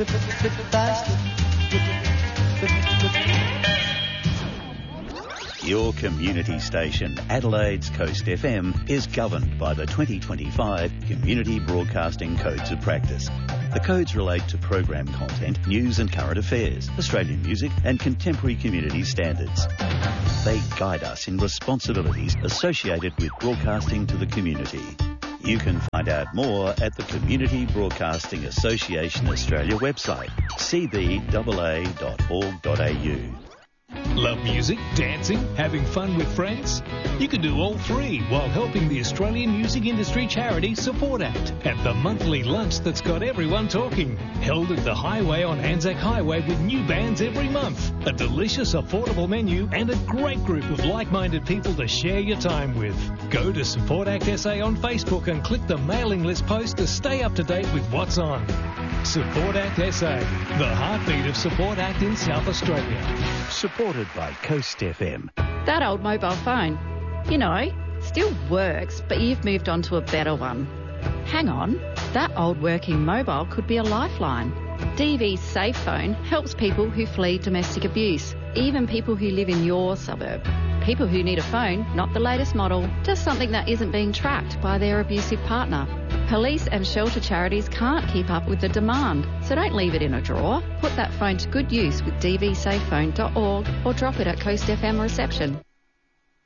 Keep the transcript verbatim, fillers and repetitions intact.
Your community station, Adelaide's Coast F M, is governed by the twenty twenty-five Community Broadcasting Codes of Practice. The codes relate to program content, news and current affairs, Australian music and contemporary community standards. They guide us in responsibilities associated with broadcasting to the community. You can find out more at the Community Broadcasting Association Australia website, c b a a dot org dot a u. Love music, dancing, having fun with friends? You can do all three while helping the Australian music industry charity Support Act at the monthly lunch that's got everyone talking. Held at the Highway on Anzac Highway with new bands every month. A delicious, affordable menu and a great group of like-minded people to share your time with. Go to Support Act S A on Facebook and click the mailing list post to stay up to date with what's on. Support Act S A, the heartbeat of Support Act in South Australia. Supported by Coast F M. That old mobile phone, you know, still works, but you've moved on to a better one. Hang on, that old working mobile could be a lifeline. D V Safe Phone helps people who flee domestic abuse, even people who live in your suburb. People who need a phone, not the latest model, just something that isn't being tracked by their abusive partner. Police and shelter charities can't keep up with the demand, so don't leave it in a drawer. Put that phone to good use with d v safe phone dot org or drop it at Coast F M reception.